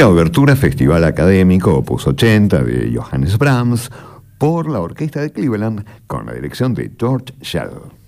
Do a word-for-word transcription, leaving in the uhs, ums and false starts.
Primera obertura Festival Académico Opus ochenta de Johannes Brahms por la Orquesta de Cleveland con la dirección de George Shell.